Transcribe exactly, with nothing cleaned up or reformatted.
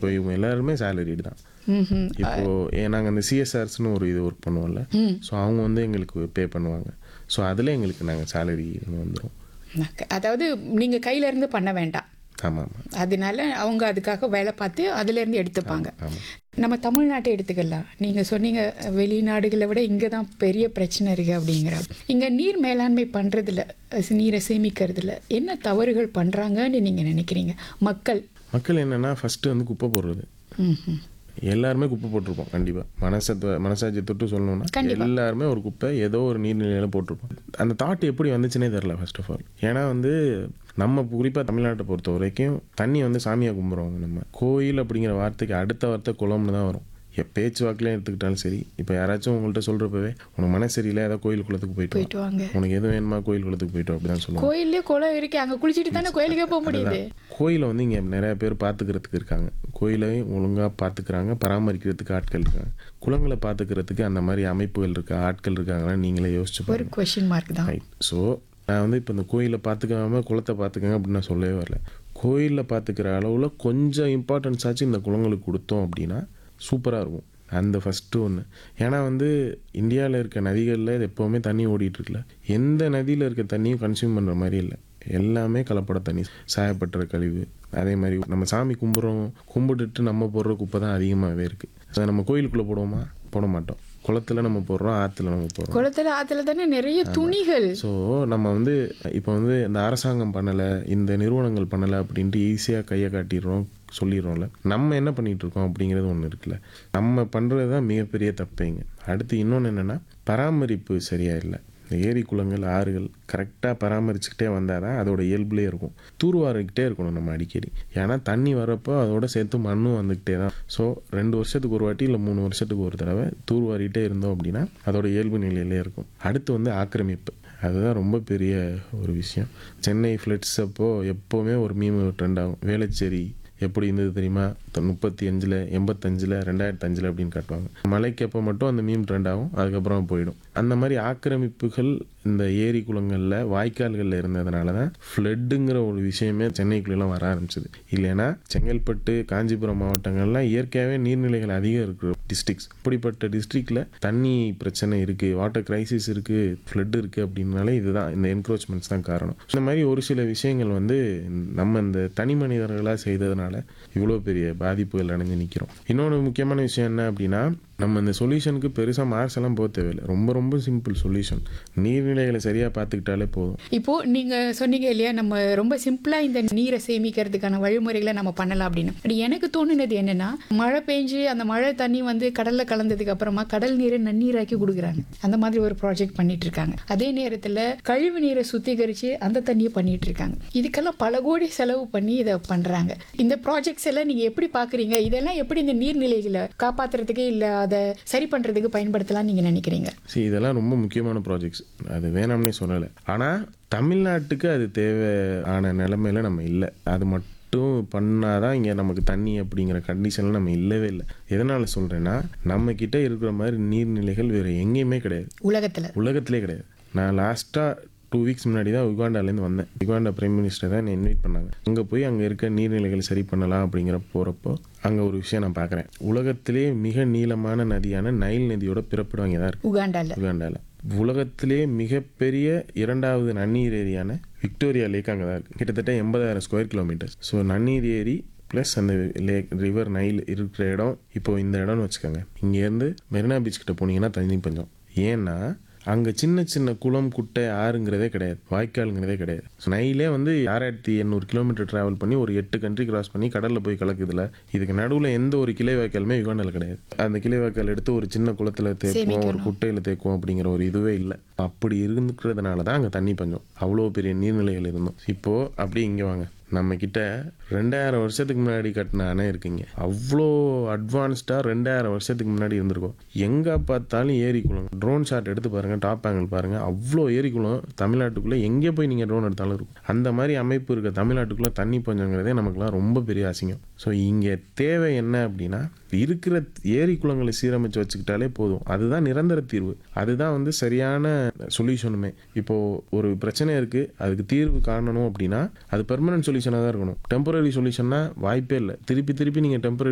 இப்போ இவங்க எல்லாருமே சேலரிடு தான். ம்ஹும். இப்போது நாங்கள் அந்த சிஎஸ்ஆர்ஸ்னு ஒரு இது ஒர்க் பண்ணுவோம்ல, ஸோ அவங்க வந்து எங்களுக்கு பே பண்ணுவாங்க. ஸோ அதில் எங்களுக்கு நாங்கள் சேலரி வந்துடும். அதாவது நீங்க கையில இருந்து பண்ண வேண்டாம். ஆமாம் ஆமாம். அதனால அவங்க அதுக்காக வேலை பார்த்து அதுல இருந்து எடுத்துப்பாங்க. ஆமாம். நம்ம தமிழ்நாட்டை எடுத்துக்கலாம். நீங்க சொன்னீங்க வெளிநாடுகளை விட இங்க தான் பெரிய பிரச்சனை இருக்கு அப்படிங்கிற. இங்க நீர் மேலாண்மை பண்றதுல, நீரை சேமிக்கிறதுல என்ன தவறுகள் பண்றாங்கன்னு நீங்க நினைக்கிறீங்க? மக்கள் மக்கள் என்னென்னா ஃபஸ்ட்டு வந்து குப்பை போடுறது. ம்ஹும். எல்லாருமே குப்பை போட்டிருப்போம் கண்டிப்பாக. மனசத்தை மனசாட்சி தொட்டு சொல்லணும்னா கண்டிப்பா. எல்லாருமே ஒரு குப்பை ஏதோ ஒரு நீர்நிலையில் போட்டிருப்போம். அந்த தாட் எப்படி வந்துச்சுன்னே தெரில ஃபர்ஸ்ட் ஆஃப் ஆல். ஏன்னா வந்து நம்ம குறிப்பாக தமிழ்நாட்டை பொறுத்த வரைக்கும் தண்ணி வந்து சாமியாக கும்பிட்றவங்க. நம்ம கோயில் அப்படிங்கிற வார்த்தைக்கு அடுத்த வார்த்தை குளம்னு தான் வரும். பேச்சு வாக்கிலே எடுத்துக்கிட்டாலும் சரி. இப்போ யாராச்சும் உங்கள்கிட்ட சொல்கிறப்பவே உனக்கு மனசு சரியில்லை, ஏதாவது கோயில் குளத்துக்கு போயிட்டு போயிட்டு வாங்க, உனக்கு எதுவும் வேணுமா கோயில் குளத்துக்கு போயிட்டு அப்படி தான் சொல்லுவாங்க. கோயிலே குளம் இருக்கு, அங்கே குளிச்சுட்டு தானே கோயிலுக்கே போக முடியுது. கோயிலை வந்து இங்கே நிறைய பேர் பார்த்துக்கிறதுக்கு இருக்காங்க. கோயிலையும் ஒழுங்காக பார்த்துக்கிறாங்க, பராமரிக்கிறதுக்கு ஆட்கள் இருக்காங்க. குளங்களை பார்த்துக்கிறதுக்கு அந்த மாதிரி அமைப்புகள் இருக்கா, ஆட்கள் இருக்காங்கன்னா நீங்களே யோசிச்சு ஒரு கொஸ்டின் மார்க் தான். ரைட். ஸோ நான் வந்து இப்போ இந்த கோயிலை பார்த்துக்காம குளத்தை பார்த்துக்கங்க அப்படின்னு நான் சொல்லவே வரல. கோயிலில் பார்த்துக்கிற அளவில் கொஞ்சம் இம்பார்ட்டன்ஸ் ஆச்சு இந்த குளங்களுக்கு கொடுத்தோம் அப்படின்னா சூப்பராக இருக்கும். அந்த ஃபஸ்ட்டு ஒன்று. ஏன்னா வந்து இந்தியாவில் இருக்க நதிகளில் இது எப்போவுமே தண்ணி ஓடிட்டுருக்குல. எந்த நதியில் இருக்க தண்ணியும் கன்சியூம் பண்ணுற மாதிரி இல்லை. எல்லாமே கலப்பட தண்ணி, சாயப்பட்டுற கழிவு. அதே மாதிரி நம்ம சாமி கும்பிட்றோம், கும்பிட்டுட்டு நம்ம போடுற குப்பை தான் அதிகமாகவே இருக்குது. அதை நம்ம கோயிலுக்குள்ளே போடுவோமா? போட மாட்டோம். குளத்துல நம்ம போடுறோம், ஆற்றுல நம்ம போடுறோம். குளத்துல ஆற்றுல தானே நிறைய துணிகள். ஸோ நம்ம வந்து இப்போ வந்து இந்த அரசாங்கம் பண்ணலை, இந்த நிறுவனங்கள் பண்ணலை அப்படின்ட்டு ஈஸியாக கையை காட்டிடுறோம், சொல்லிடுறோம்ல. நம்ம என்ன பண்ணிகிட்டு இருக்கோம் அப்படிங்கிறது ஒன்று இருக்குல்ல. நம்ம பண்ணுறது தான் மிகப்பெரிய தப்பைங்க. அடுத்து இன்னொன்று என்னென்னா பராமரிப்பு சரியாக இல்லை. இந்த ஏரி குளங்கள் ஆறுகள் கரெக்டாக பராமரிச்சுக்கிட்டே வந்தால் தான் அதோட இயல்புலேயே இருக்கும். தூர்வாரிக்கிட்டே இருக்கணும் நம்ம அடிக்கடி. ஏன்னா தண்ணி வரப்போ அதோட சேர்த்து மண்ணும் வந்துக்கிட்டே தான். ஸோ ரெண்டு வருஷத்துக்கு ஒரு வாட்டி இல்லை மூணு வருஷத்துக்கு ஒரு தடவை தூர்வாரிக்கிட்டே இருந்தோம் அப்படின்னா அதோட இயல்பு நிலையிலே இருக்கும். அடுத்து வந்து ஆக்கிரமிப்பு. அதுதான் ரொம்ப பெரிய ஒரு விஷயம். சென்னை ஃப்ளட்ஸ் அப்போது எப்போவுமே ஒரு மீம் ட்ரெண்ட் ஆகும். வேளச்சேரி எப்படி இருந்தது தெரியுமா? முப்பத்தி அஞ்சில் எண்பத்தஞ்சில் ரெண்டாயிரத்தி அஞ்சில் அப்படின்னு காட்டுவாங்க. மழைக்கு அப்போ மட்டும் அந்த மீம் ட்ரெண்ட் ஆகும், அதுக்கப்புறம் போயிடும். அந்த மாதிரி ஆக்கிரமிப்புகள் இந்த ஏரி குளங்களில் வாய்க்கால்களில் இருந்ததுனால தான் ஃப்ளட்டுங்கிற ஒரு விஷயமே சென்னைக்குள்ளெல்லாம் வர ஆரம்பிச்சிது. இல்லைன்னா செங்கல்பட்டு காஞ்சிபுரம் மாவட்டங்கள்லாம் இயற்கையாகவே நீர்நிலைகள் அதிகம் இருக்கிற டிஸ்ட்ரிக்ஸ். இப்படிப்பட்ட டிஸ்ட்ரிக்டில் தண்ணி பிரச்சனை இருக்குது, வாட்டர் கிரைசிஸ் இருக்குது, ஃப்ளட் இருக்குது அப்படின்னாலே இதுதான், இந்த என்க்ரோச்மெண்ட்ஸ் தான் காரணம். இந்த மாதிரி ஒரு சில விஷயங்கள் வந்து நம்ம இந்த தனி மனிதர்களாக செய்ததுனால இவ்வளோ பெரிய பாதிப்புகள் அடைஞ்சு நிற்கிறோம். இன்னொன்று முக்கியமான விஷயம் என்ன அப்படின்னா, நம்ம இந்த சொல்யூஷனுக்கு பெருசாக மார்க்ஸ் எல்லாம் போக தேவையில்லை. ரொம்ப ரொம்ப சிம்பிள் சொல்யூஷன். நீர்நிலைகளை சரியாக பார்த்துக்கிட்டாலே போதும். இப்போது நீங்கள் சொன்னீங்க இல்லையா, நம்ம ரொம்ப சிம்பிளாக இந்த நீரை சேமிக்கிறதுக்கான வழிமுறைகளை நம்ம பண்ணலாம் அப்படின்னு. அப்படி எனக்கு தோணுனது என்னென்னா, மழை பெஞ்சு அந்த மழை தண்ணி வந்து கடலில் கலந்ததுக்கு அப்புறமா கடல் நீரை நன்னீராக்கி கொடுக்குறாங்க. அந்த மாதிரி ஒரு ப்ராஜெக்ட் பண்ணிட்டு இருக்காங்க. அதே நேரத்தில் கழிவு நீரை சுத்திகரித்து அந்த தண்ணியை பண்ணிட்டு இருக்காங்க. இதுக்கெல்லாம் பல கோடி செலவு பண்ணி இதை பண்ணுறாங்க. இந்த ப்ராஜெக்ட்ஸ் எல்லாம் நீங்கள் எப்படி பார்க்குறீங்க? இதெல்லாம் எப்படி இந்த நீர்நிலைகளை காப்பாற்றுறதுக்கு இல்லை அதை சரி பண்ணுறதுக்கு பயன்படுத்தலாம் நீங்கள் நினைக்கிறீங்க? சரி, இதெல்லாம் ரொம்ப முக்கியமான ப்ராஜெக்ட்ஸ். அது வேணாம்னே சொல்லலை. ஆனால் தமிழ்நாட்டுக்கு அது தேவையான நிலைமையில நம்ம இல்லை. அது மட்டும் பண்ணாதான் இங்கே நமக்கு தண்ணி அப்படிங்கிற கண்டிஷனில் நம்ம இல்லவே இல்லை. எதனால் சொல்கிறேன்னா, நம்ம கிட்ட இருக்கிற மாதிரி நீர்நிலைகள் வேறு எங்கேயுமே கிடையாது உலகத்தில். உலகத்திலே கிடையாது. நான் லாஸ்ட்டாக டூ வீக்ஸ் முன்னாடி தான் உகாண்டாலேருந்து வந்தேன். உகாண்டா பிரைம் மினிஸ்டர் தான் என்னை இன்வைட் பண்ணாங்க. அங்கே போய் அங்கே இருக்க நீர்நிலைகள் சரி பண்ணலாம் அப்படிங்கிற போகிறப்போ அங்கே ஒரு விஷயம் நான் பார்க்குறேன். உலகத்திலே மிக நீளமான நதியான நைல் நதியோட பிறப்பிடம் அங்கே தான் இருக்குது, உகாண்டாவில். உகாண்டாவில் உலகத்திலே மிகப்பெரிய இரண்டாவது நன்னீர் ஏரியான விக்டோரியா லேக் அங்கே தான் இருக்குது. கிட்டத்தட்ட எண்பதாயிரம் ஸ்கொயர் கிலோமீட்டர்ஸ். ஸோ நன்னீர் ஏரி ப்ளஸ் அந்த லேக் ரிவர் நைல் இருக்கிற இடம். இப்போது இந்த இடம்னு வச்சுக்கோங்க. இங்கேருந்து மெரினா பீச் கிட்ட போனீங்கன்னா தண்ணி பஞ்சம். ஏன்னா அங்கே சின்ன சின்ன குளம் குட்டை ஆறுங்கிறதே கிடையாது, வாய்க்காலுங்கிறதே கிடையாது. நைலே வந்து ஆறாயிரத்தி எண்ணூறு கிலோமீட்டர் ட்ராவல் பண்ணி ஒரு எட்டு கண்ட்ரி கிராஸ் பண்ணி கடலில் போய் கலக்குதுல. இதுக்கு நடுவில் எந்த ஒரு கிளை வாய்க்காலுமே யுகாண்டாவில் கிடையாது. அந்த கிளை வாய்க்கால் எடுத்து ஒரு சின்ன குளத்தில் தேக்குவோம், ஒரு குட்டையில் தேக்குவோம் அப்படிங்கிற ஒரு இதுவே இல்லை. அப்படி இருந்துக்கிறதுனால தான் அங்கே தண்ணி பஞ்சம். அவ்வளோ பெரிய நீர்நிலைகள் இருந்தோம். இப்போது அப்படி இங்கே வாங்க, நம்ம கிட்ட ரெண்டாயிரம் வருஷத்துக்கு முன்னாடி கட்டின அணை இருக்குங்க. அவ்வளோ அட்வான்ஸ்டாக ரெண்டாயிரம் வருஷத்துக்கு முன்னாடி இருந்திருக்கும். எங்கே பார்த்தாலும் ஏரி குளம். ட்ரோன் ஷாட் எடுத்து பாருங்கள், டாப் ஆங்கிள் பாருங்கள், அவ்வளோ ஏரி குளம் தமிழ்நாட்டுக்குள்ளே எங்கே போய் நீங்கள் ட்ரோன் எடுத்தாலும் இருக்கும். அந்த மாதிரி அமைப்பு இருக்க தமிழ்நாட்டுக்குள்ளே தண்ணி பஞ்சங்கிறதே நமக்குலாம் ரொம்ப பெரிய அசிங்கம். ஸோ இங்கே தேவை என்ன அப்படின்னா, இருக்கிற ஏரி குளங்களை சீரமைச்சு வச்சுக்கிட்டாலே போதும். அதுதான் நிரந்தர தீர்வு. அதுதான் வந்து சரியான சொல்யூஷனுமே. இப்போது ஒரு பிரச்சனை இருக்குது, அதுக்கு தீர்வு காணணும் அப்படின்னா அது பெர்மனன்ட் சொல்யூஷனாக தான் இருக்கணும். டெம்பரரி சொல்யூஷன்னா வாய்ப்பே இல்லை. திருப்பி திருப்பி நீங்கள் டெம்பரரி